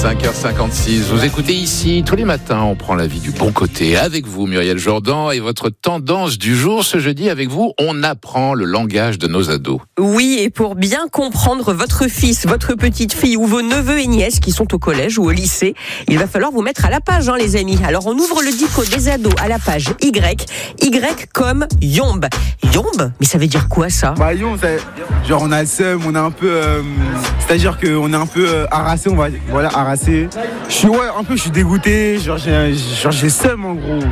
5h56, vous écoutez ici, tous les matins, on prend la vie du bon côté. Avec vous, Muriel Jourdan, et votre tendance du jour, ce jeudi, avec vous, on apprend le langage de nos ados. Oui, et pour bien comprendre votre fils, votre petite fille ou vos neveux et nièces qui sont au collège ou au lycée, il va falloir vous mettre à la page, les amis. Alors, on ouvre le dico des ados à la page Y. Y comme yombe. Yombe? Mais ça veut dire quoi, ça? Yombe, genre on a le seum, on est un peu... c'est-à-dire qu'on est un peu harassé, on va... Voilà, harassé. Je suis dégoûté, genre j'ai seum en gros.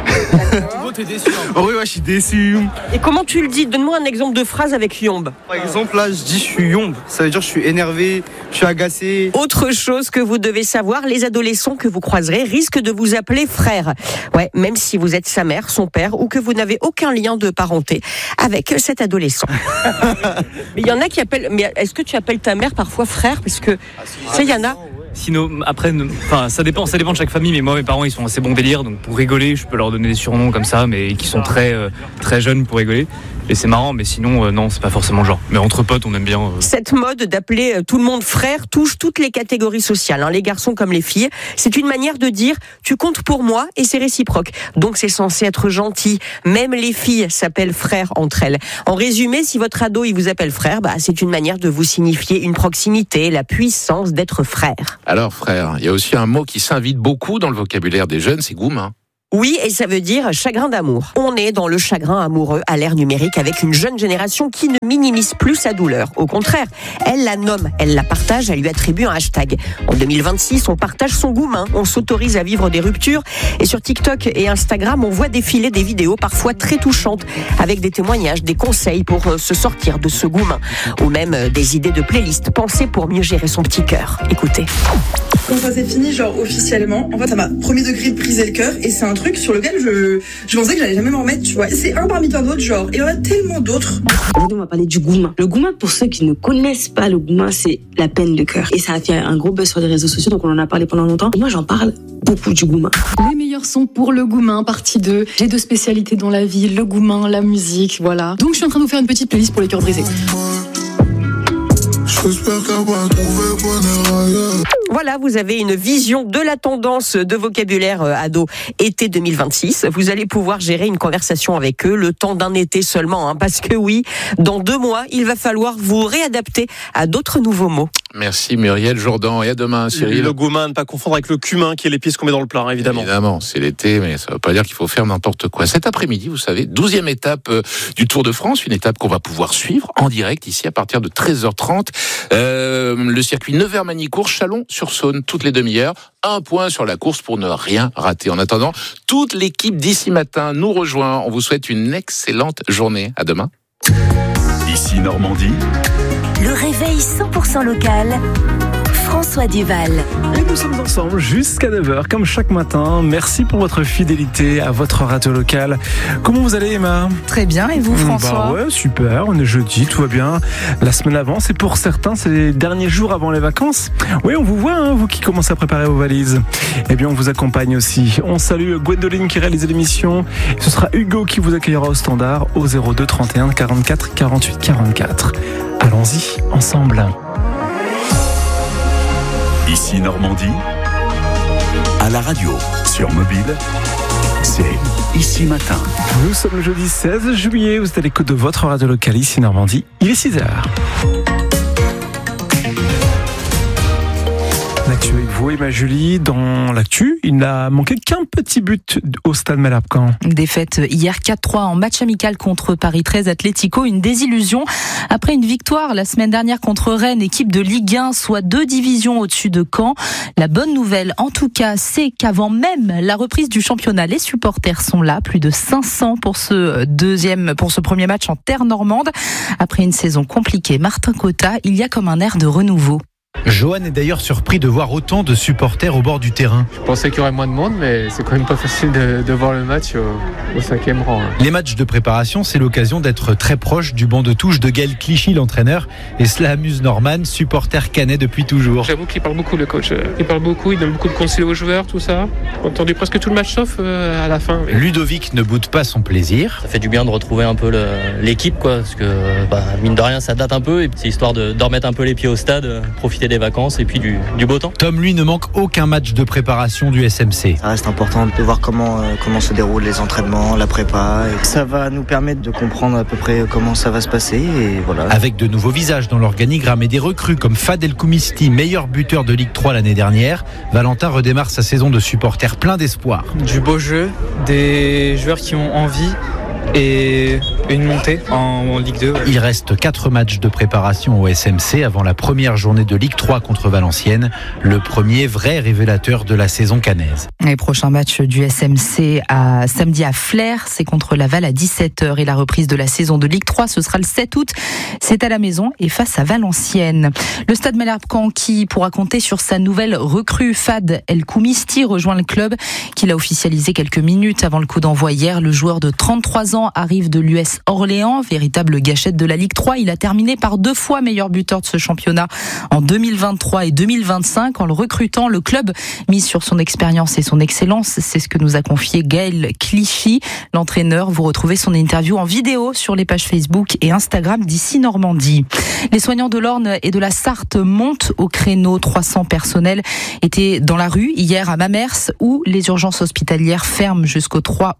En gros, t'es déçu. Oui, je suis déçu. Et comment tu le dis? Donne-moi un exemple de phrase avec yombe. Par exemple, là, je dis je suis yombe. Ça veut dire je suis énervé, je suis agacé. Autre chose que vous devez savoir, les adolescents que vous croiserez risquent de vous appeler frère. Ouais, même si vous êtes sa mère, son père, ou que vous n'avez aucun lien de parenté avec cet adolescent. Mais il y en a qui appellent... Mais est-ce que tu appelles ta mère parfois frère? Parce que, ça, il y en a... Sinon, après, ça dépend de chaque famille, mais moi, mes parents, ils sont assez bons délire, donc pour rigoler, je peux leur donner des surnoms comme ça, mais qui sont très jeunes pour rigoler. Et c'est marrant, mais sinon, non, c'est pas forcément le genre. Mais entre potes, on aime bien. Cette mode d'appeler tout le monde frère touche toutes les catégories sociales, les garçons comme les filles. C'est une manière de dire tu comptes pour moi et c'est réciproque. Donc c'est censé être gentil. Même les filles s'appellent frères entre elles. En résumé, si votre ado il vous appelle frère, c'est une manière de vous signifier une proximité, la puissance d'être frère. Alors frère, il y a aussi un mot qui s'invite beaucoup dans le vocabulaire des jeunes, c'est goumin. Oui, et ça veut dire chagrin d'amour. On est dans le chagrin amoureux à l'ère numérique avec une jeune génération qui ne minimise plus sa douleur. Au contraire, elle la nomme, elle la partage, elle lui attribue un hashtag. En 2026, on partage son goumin, on s'autorise à vivre des ruptures. Et sur TikTok et Instagram, on voit défiler des vidéos parfois très touchantes avec des témoignages, des conseils pour se sortir de ce goumin. Ou même des idées de playlist pensées pour mieux gérer son petit cœur. Écoutez. Quand ça s'est fini, officiellement, en fait, ça m'a premier degré brisé le cœur et c'est un truc sur lequel je pensais que j'allais jamais m'en remettre, tu vois. C'est un parmi tant d'autres, et il y en a tellement d'autres. Aujourd'hui, on va parler du goumin. Le goumin, pour ceux qui ne connaissent pas le goumin, c'est la peine de cœur. Et ça a fait un gros buzz sur les réseaux sociaux, donc on en a parlé pendant longtemps. Et moi, j'en parle beaucoup du goumin. Les meilleurs sons pour le goumin, partie 2. J'ai 2 spécialités dans la vie, le goumin, la musique, voilà. Donc, je suis en train de vous faire une petite playlist pour les cœurs brisés. Voilà, vous avez une vision de la tendance de vocabulaire ado été 2026. Vous allez pouvoir gérer une conversation avec eux le temps d'un été seulement, parce que oui, dans 2 mois, il va falloir vous réadapter à d'autres nouveaux mots. Merci Muriel Jourdan, et à demain Cyril. Le goumin, ne pas confondre avec le cumin qui est l'épice qu'on met dans le plat, évidemment. Évidemment, c'est l'été, mais ça ne veut pas dire qu'il faut faire n'importe quoi. Cet après-midi, vous savez, 12e étape du Tour de France, une étape qu'on va pouvoir suivre en direct ici à partir de 13h30. Le circuit Nevers-Manicourt, Chalon-sur-Saône, toutes les demi-heures. 1 point sur la course pour ne rien rater. En attendant, toute l'équipe d'ici matin nous rejoint. On vous souhaite une excellente journée. À demain. Ici Normandie. Le réveil 100% local. François Duval. Et nous sommes ensemble jusqu'à 9h, comme chaque matin. Merci pour votre fidélité à votre radio locale. Comment vous allez, Emma ? Très bien, et vous, François ? Ouais, super, on est jeudi, tout va bien. La semaine avance, et pour certains, c'est les derniers jours avant les vacances. Oui, on vous voit, vous qui commencez à préparer vos valises. Eh bien, on vous accompagne aussi. On salue Gwendoline qui réalise l'émission. Ce sera Hugo qui vous accueillera au standard au 02 31 44 48 44. Allons-y, ensemble. Ici Normandie, à la radio, sur mobile, c'est Ici Matin. Nous sommes le jeudi 16 juillet, vous êtes à l'écoute de votre radio locale Ici Normandie, il est 6h. L'actu avec vous, Emma Julie. Dans l'actu, il n'a manqué qu'un petit but au Stade Malherbe-Caen. Défaite hier 4-3 en match amical contre Paris 13 Atlético. Une désillusion après une victoire la semaine dernière contre Rennes, équipe de Ligue 1, soit 2 divisions au-dessus de Caen. La bonne nouvelle, en tout cas, c'est qu'avant même la reprise du championnat, les supporters sont là. Plus de 500 pour ce premier match en terre normande. Après une saison compliquée, Martin Cotta, il y a comme un air de renouveau. Johan est d'ailleurs surpris de voir autant de supporters au bord du terrain. Je pensais qu'il y aurait moins de monde, mais c'est quand même pas facile de voir le match au 5e rang. Les matchs de préparation, c'est l'occasion d'être très proche du banc de touche de Gaël Clichy, l'entraîneur, et cela amuse Norman, supporter canet depuis toujours. J'avoue qu'il parle beaucoup, le coach. Il parle beaucoup, il donne beaucoup de conseils aux joueurs, tout ça. J'ai entendu presque tout le match sauf à la fin. Ludovic ne boude pas son plaisir. Ça fait du bien de retrouver un peu l'équipe, parce que mine de rien, ça date un peu, et c'est histoire de remettre un peu les pieds au stade, profiter des vacances et puis du beau temps. Tom, lui, ne manque aucun match de préparation du SMC. Ça reste important de voir comment se déroulent les entraînements, la prépa. Et ça va nous permettre de comprendre à peu près comment ça va se passer. Et voilà. Avec de nouveaux visages dans l'organigramme et des recrues comme Fad El Koumisti, meilleur buteur de Ligue 3 l'année dernière, Valentin redémarre sa saison de supporter plein d'espoir. Du beau jeu, des joueurs qui ont envie et une montée en Ligue 2. Il reste 4 matchs de préparation au SMC avant la première journée de Ligue 3 contre Valenciennes, le premier vrai révélateur de la saison caennaise. Les prochains matchs du SMC samedi à Flers, c'est contre Laval à 17h et la reprise de la saison de Ligue 3, ce sera le 7 août. C'est à la maison et face à Valenciennes. Le Stade Malherbe-Caen qui pourra compter sur sa nouvelle recrue Fad El Koumisti rejoint le club qu'il a officialisé quelques minutes avant le coup d'envoi hier. Le joueur de 33 ans arrive de l'US Orléans, véritable gâchette de la Ligue 3. Il a terminé par 2 fois meilleur buteur de ce championnat en 2023 et 2025. En le recrutant, le club mise sur son expérience et son excellence. C'est ce que nous a confié Gaël Clichy, l'entraîneur. Vous retrouvez son interview en vidéo sur les pages Facebook et Instagram d'Ici Normandie. Les soignants de l'Orne et de la Sarthe montent au créneau. 300 personnels étaient dans la rue hier à Mamers où les urgences hospitalières ferment jusqu'au 3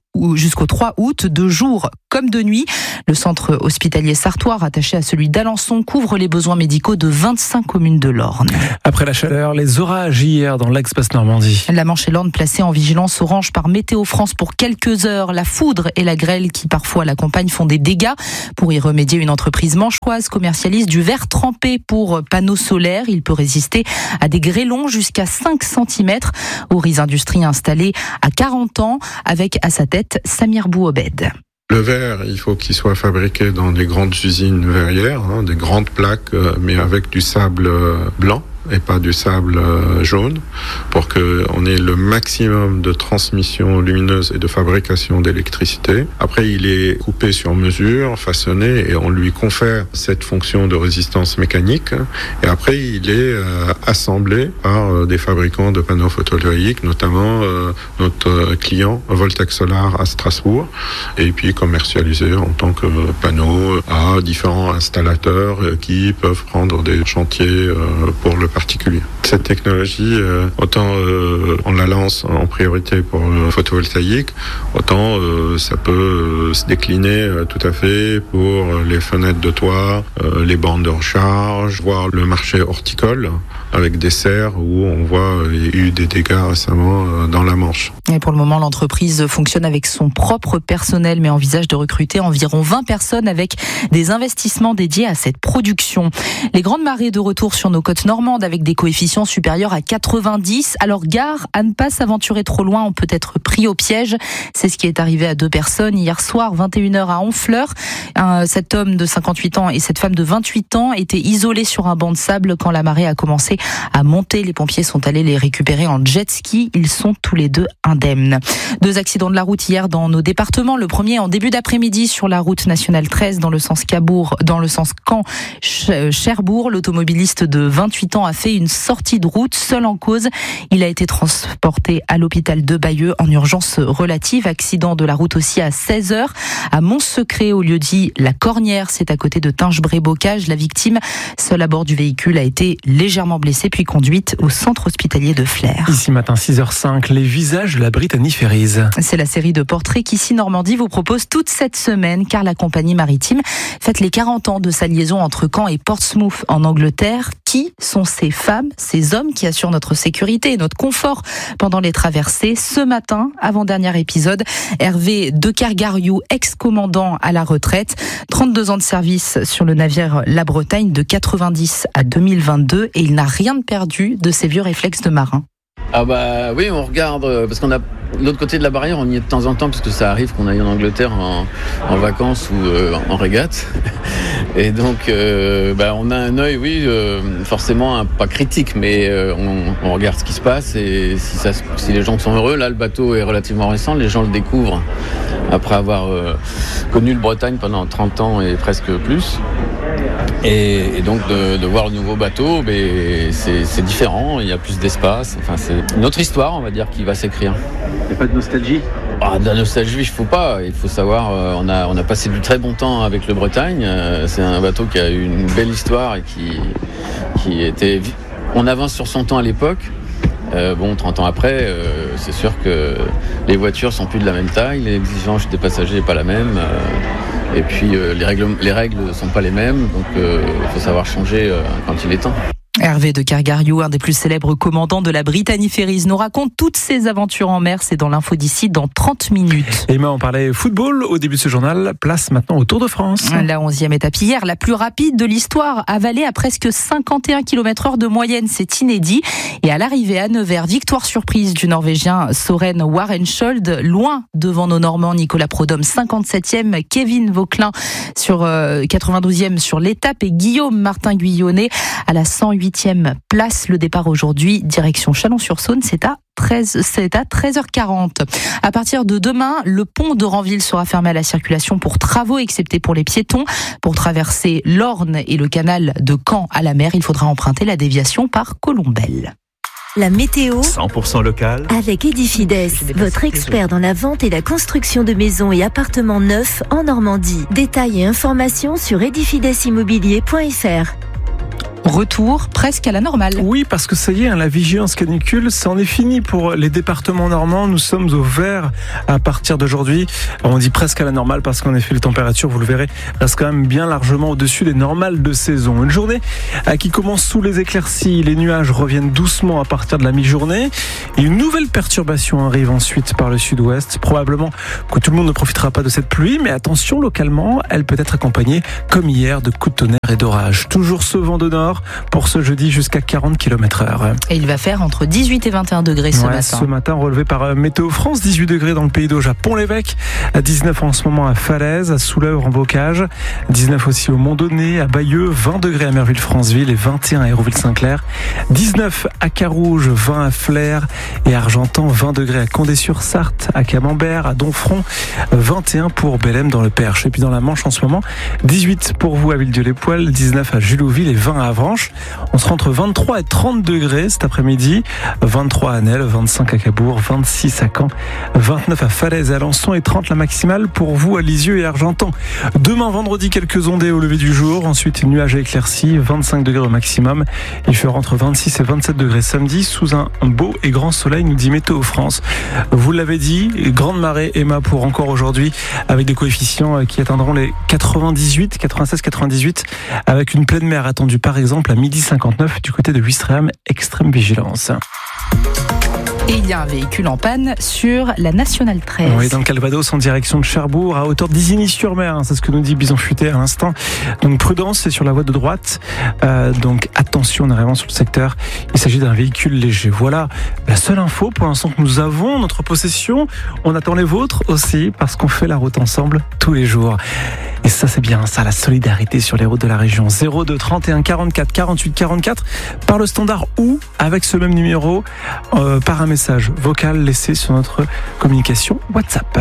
août, de jour comme de nuit. Le centre hospitalier sartois, rattaché à celui d'Alençon, couvre les besoins médicaux de 25 communes de l'Orne. Après la chaleur, les orages hier dans l'Aix-Basse-Normandie. La Manche et l'Orne placés en vigilance orange par Météo France pour quelques heures. La foudre et la grêle qui parfois l'accompagnent font des dégâts. Pour y remédier, une entreprise manchoise commercialise du verre trempé pour panneaux solaires. Il peut résister à des grêlons jusqu'à 5 cm. Auris Industries installé à 40 ans avec à sa tête Samir Bouobed. Le verre, il faut qu'il soit fabriqué dans des grandes usines verrières, des grandes plaques, mais avec du sable blanc et pas du sable jaune, pour qu'on ait le maximum de transmission lumineuse et de fabrication d'électricité. Après, il est coupé sur mesure, façonné, et on lui confère cette fonction de résistance mécanique. Et après, il est assemblé par des fabricants de panneaux photovoltaïques, notamment notre client Voltec Solar à Strasbourg, et puis commercialisé en tant que panneau à différents installateurs qui peuvent prendre des chantiers pour le particulier. Cette technologie, autant on la lance en priorité pour le photovoltaïque, autant ça peut se décliner tout à fait pour les fenêtres de toit, les bornes de recharge, voire le marché horticole avec des serres où on voit il y a eu des dégâts récemment dans la Manche. Et pour le moment, l'entreprise fonctionne avec son propre personnel mais envisage de recruter environ 20 personnes avec des investissements dédiés à cette production. Les grandes marées de retour sur nos côtes normandes avec des coefficients supérieurs à 90. Alors gare à ne pas s'aventurer trop loin, on peut être pris au piège. C'est ce qui est arrivé à 2 personnes hier soir, 21h à Honfleur. Cet homme de 58 ans et cette femme de 28 ans étaient isolés sur un banc de sable quand la marée a commencé à monter. Les pompiers sont allés les récupérer en jet ski. Ils sont tous les deux indemnes. 2 accidents de la route hier dans nos départements. Le premier en début d'après-midi sur la route nationale 13 dans le sens Caen-Cherbourg. L'automobiliste de 28 ans a fait une sortie de route seul en cause. Il a été transporté à l'hôpital de Bayeux en urgence relative. Accident de la route aussi à 16h à Montsecret au lieu-dit La Cornière. C'est à côté de Tinge-Bray-Bocage. La victime, seule à bord du véhicule, a été légèrement blessée puis conduite au centre hospitalier de Flers. Ici matin 6h05, les visages de la Brittany Ferries. C'est la série de portraits qu'Ici Normandie vous propose toute cette semaine car la compagnie maritime fête les 40 ans de sa liaison entre Caen et Portsmouth en Angleterre. Qui sont ces femmes, ces hommes qui assurent notre sécurité et notre confort pendant les traversées? Ce matin, avant-dernier épisode, Hervé Dekergariou, ex-commandant à la retraite, 32 ans de service sur le navire La Bretagne de 90 à 2022 et il n'a rien perdu de ses vieux réflexes de marin. Ah bah oui, on regarde, parce qu'on a l'autre côté de la barrière, on y est de temps en temps, parce que ça arrive qu'on aille en Angleterre en vacances ou en régate. Et donc, on a un œil, oui, forcément pas critique, mais on regarde ce qui se passe et si les gens sont heureux. Là, le bateau est relativement récent, les gens le découvrent après avoir connu le Bretagne pendant 30 ans et presque plus. Et donc de voir le nouveau bateau, c'est différent, il y a plus d'espace. Enfin, c'est une autre histoire, on va dire, qui va s'écrire. Il n'y a pas de nostalgie ? De la nostalgie, il faut pas. Il faut savoir, on a passé du très bon temps avec le Bretagne. C'est un bateau qui a eu une belle histoire et qui était on avance sur son temps à l'époque. 30 ans après, c'est sûr que les voitures sont plus de la même taille, l'exigence des passagers n'est pas la même, et puis les règles ne sont pas les mêmes, donc il faut savoir changer quand il est temps. Hervé de Cargariou, un des plus célèbres commandants de la Brittany Ferries, nous raconte toutes ses aventures en mer. C'est dans l'info d'ici dans 30 minutes. Emma, on parlait football au début de ce journal. Place maintenant au Tour de France. La 11e étape hier, la plus rapide de l'histoire, avalée à presque 51 km/h de moyenne. C'est inédit. Et à l'arrivée à Nevers, victoire surprise du Norvégien Søren Warensholt, loin devant nos Normands Nicolas Prodhomme, 57e, Kevin Vauquelin sur 92e sur l'étape et Guillaume Martin Guyonnet à la 108e place. Le départ aujourd'hui, direction Chalon-sur-Saône, c'est à 13h40. À partir de demain, le pont de Ranville sera fermé à la circulation pour travaux, excepté pour les piétons. Pour traverser l'Orne et le canal de Caen à la mer, il faudra emprunter la déviation par Colombelles. La météo 100% local avec Edifides, votre expert dans la vente et la construction de maisons et appartements neufs en Normandie. Détails et informations sur edifidesimmobilier.fr. Retour presque à la normale. Oui, parce que ça y est, la vigilance canicule, ça en est fini pour les départements normands. Nous sommes au vert à partir d'aujourd'hui. On dit presque à la normale parce qu'en effet, les températures, vous le verrez, restent quand même bien largement au-dessus des normales de saison. Une journée qui commence sous les éclaircies. Les nuages reviennent doucement à partir de la mi-journée. Et une nouvelle perturbation arrive ensuite par le sud-ouest. Probablement que tout le monde ne profitera pas de cette pluie, mais attention, localement, elle peut être accompagnée, comme hier, de coups de tonnerre et d'orage. Toujours ce vent de nord pour ce jeudi jusqu'à 40 km/h. Et il va faire entre 18 et 21 degrés ce matin. Ce matin, relevé par Météo France, 18 degrés dans le Pays d'Auge à Pont-l'Évêque, à 19 en ce moment à Falaise, à Soulèvre en Bocage, 19 aussi au Mont-Donné, à Bayeux, 20 degrés à Merville-Franceville et 21 à Hérouville-Saint-Clair, 19 à Carouge, 20 à Flers et Argentan, 20 degrés à Condé-sur-Sarthe, à Camembert, à Donfront, 21 pour Bellem dans le Perche. Et puis dans la Manche en ce moment, 18 pour vous à Villedieu-les-Poêles, 19 à Julouville et 20 à Avranches. On sera entre 23 et 30 degrés cet après-midi, 23 à Nesle, 25 à Cabourg, 26 à Caen, 29 à Falaise et Alençon et 30 la maximale pour vous à Lisieux et Argentan. Demain vendredi, quelques ondées au lever du jour, ensuite nuages et éclaircies, 25 degrés au maximum. Il fera entre 26 et 27 degrés samedi sous un beau et grand soleil, nous dit Météo France. Vous l'avez dit, grande marée, Emma, pour encore aujourd'hui, avec des coefficients qui atteindront les 96-98, avec une pleine mer attendue par exemple à 12h59 du côté de Ouistreham, extrême vigilance. Et il y a un véhicule en panne sur la Nationale 13. Oui, dans le Calvados, en direction de Cherbourg, à hauteur d'Isigny-sur-Mer. C'est ce que nous dit Bison Futé à l'instant. Donc prudence, c'est sur la voie de droite. Donc attention en arrivant sur le secteur. Il s'agit d'un véhicule léger. Voilà la seule info pour l'instant que nous avons en notre possession. On attend les vôtres aussi parce qu'on fait la route ensemble tous les jours. Et ça, c'est bien ça, la solidarité sur les routes de la région. 02 31 44 48 44 par le standard ou avec ce même numéro par un message vocal laissé sur notre communication WhatsApp.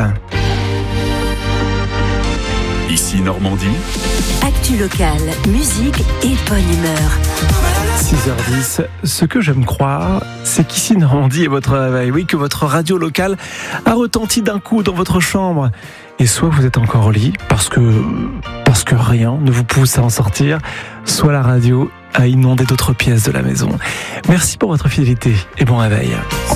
Ici Normandie. Actu locale, musique et bonne humeur. 6h10, ce que j'aime croire, c'est qu'ici Normandie est votre réveil. Oui, que votre radio locale a retenti d'un coup dans votre chambre. Et soit vous êtes encore au lit, parce que rien ne vous pousse à en sortir, soit la radio a inondé d'autres pièces de la maison. Merci pour votre fidélité et bon réveil.